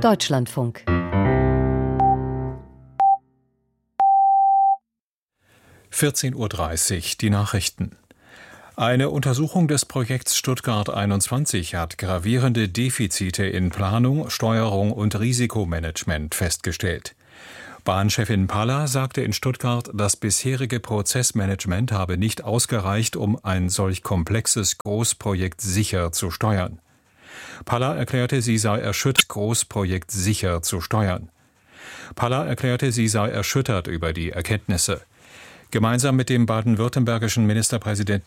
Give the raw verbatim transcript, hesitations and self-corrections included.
Deutschlandfunk. vierzehn Uhr dreißig, die Nachrichten. Eine Untersuchung des Projekts Stuttgart einundzwanzig hat gravierende Defizite in Planung, Steuerung und Risikomanagement festgestellt. Bahnchefin Palla sagte in Stuttgart, das bisherige Prozessmanagement habe nicht ausgereicht, um ein solch komplexes Großprojekt sicher zu steuern. Palla erklärte, sie sei erschüttert, Großprojekt sicher zu steuern. Palla erklärte, sie sei erschüttert über die Erkenntnisse. Gemeinsam mit dem baden-württembergischen Ministerpräsidenten